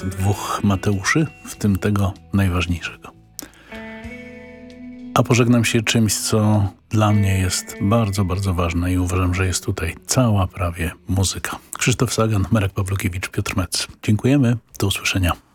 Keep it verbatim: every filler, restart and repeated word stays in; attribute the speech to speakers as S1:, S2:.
S1: jest dwóch Mateuszy, w tym tego najważniejszego. A pożegnam się czymś, co dla mnie jest bardzo, bardzo ważne i uważam, że jest tutaj cała prawie muzyka. Krzysztof Sagan, Marek Pawlukiewicz, Piotr Metz. Dziękujemy, do usłyszenia.